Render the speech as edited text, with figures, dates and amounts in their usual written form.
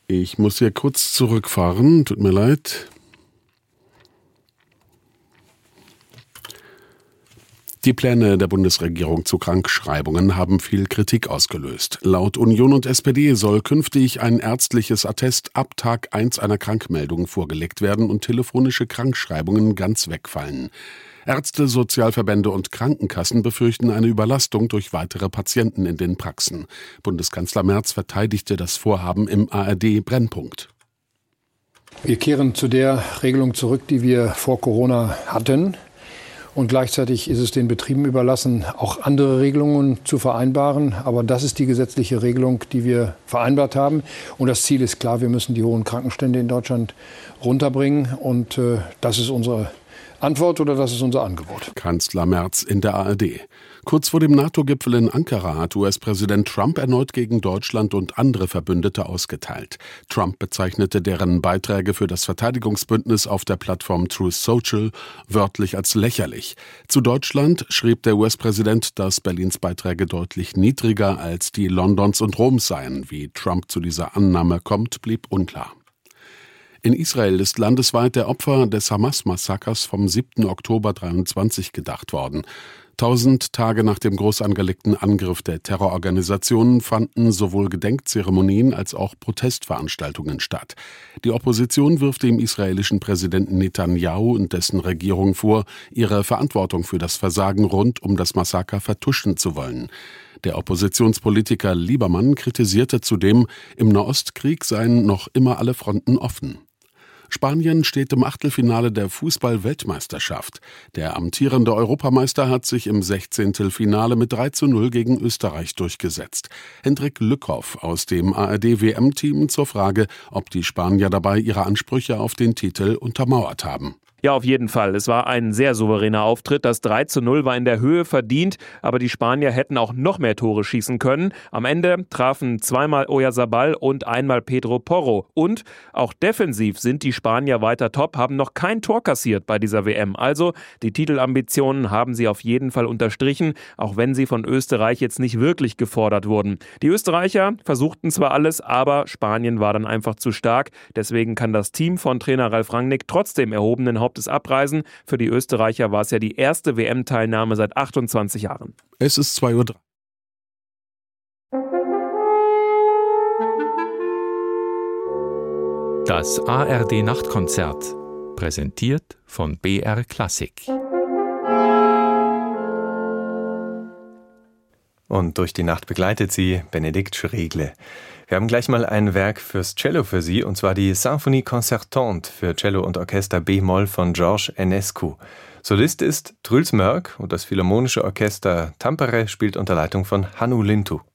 Ich muss hier kurz zurückfahren, tut mir leid. Die Pläne der Bundesregierung zu Krankschreibungen haben viel Kritik ausgelöst. Laut Union und SPD soll künftig ein ärztliches Attest ab Tag 1 einer Krankmeldung vorgelegt werden und telefonische Krankschreibungen ganz wegfallen. Ärzte, Sozialverbände und Krankenkassen befürchten eine Überlastung durch weitere Patienten in den Praxen. Bundeskanzler Merz verteidigte das Vorhaben im ARD Brennpunkt. Wir kehren zu der Regelung zurück, die wir vor Corona hatten. Und gleichzeitig ist es den Betrieben überlassen, auch andere Regelungen zu vereinbaren. Aber das ist die gesetzliche Regelung, die wir vereinbart haben. Und das Ziel ist klar, wir müssen die hohen Krankenstände in Deutschland runterbringen. Und das ist unsere Antwort oder das ist unser Angebot. Kanzler Merz in der ARD. Kurz vor dem NATO-Gipfel in Ankara hat US-Präsident Trump erneut gegen Deutschland und andere Verbündete ausgeteilt. Trump bezeichnete deren Beiträge für das Verteidigungsbündnis auf der Plattform Truth Social wörtlich als lächerlich. Zu Deutschland schrieb der US-Präsident, dass Berlins Beiträge deutlich niedriger als die Londons und Roms seien. Wie Trump zu dieser Annahme kommt, blieb unklar. In Israel ist landesweit der Opfer des Hamas-Massakers vom 7. Oktober 23 gedacht worden. 1000 Tage nach dem groß angelegten Angriff der Terrororganisationen fanden sowohl Gedenkzeremonien als auch Protestveranstaltungen statt. Die Opposition wirft dem israelischen Präsidenten Netanyahu und dessen Regierung vor, ihre Verantwortung für das Versagen rund um das Massaker vertuschen zu wollen. Der Oppositionspolitiker Liebermann kritisierte zudem, im Nahostkrieg seien noch immer alle Fronten offen. Spanien steht im Achtelfinale der Fußball-Weltmeisterschaft. Der amtierende Europameister hat sich im 16. Finale mit 3:0 gegen Österreich durchgesetzt. Hendrik Lückhoff aus dem ARD-WM-Team zur Frage, ob die Spanier dabei ihre Ansprüche auf den Titel untermauert haben. Ja, auf jeden Fall. Es war ein sehr souveräner Auftritt. Das 3:0 war in der Höhe verdient, aber die Spanier hätten auch noch mehr Tore schießen können. Am Ende trafen zweimal Oyarzabal und einmal Pedro Porro. Und auch defensiv sind die Spanier weiter top, haben noch kein Tor kassiert bei dieser WM. Also die Titelambitionen haben sie auf jeden Fall unterstrichen, auch wenn sie von Österreich jetzt nicht wirklich gefordert wurden. Die Österreicher versuchten zwar alles, aber Spanien war dann einfach zu stark. Deswegen kann das Team von Trainer Ralf Rangnick trotzdem erhobenen Hauptes abreisen. Für die Österreicher war es ja die erste WM-Teilnahme seit 28 Jahren. Es ist 2:03 Uhr. Das ARD-Nachtkonzert, präsentiert von BR Klassik. Und durch die Nacht begleitet sie Benedikt Schregle. Wir haben gleich mal ein Werk fürs Cello für Sie, und zwar die Symphonie Concertante für Cello und Orchester B-Moll von George Enescu. Solist ist Truls Mörk und das Philharmonische Orchester Tampere spielt unter Leitung von Hannu Lintu.